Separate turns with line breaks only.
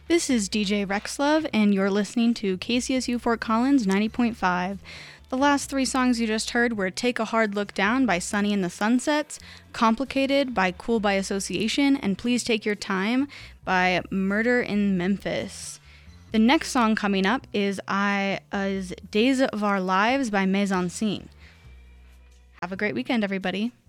This is DJ Rexlove, and you're listening to KCSU Fort Collins 90.5. The last three songs you just heard were Take a Hard Look Down by Sunny and the Sunsets, Complicated by Cool by Association, and Please Take Your Time by Murder in Memphis. The next song coming up is Days of Our Lives by Maison Scene. Have a great weekend, everybody.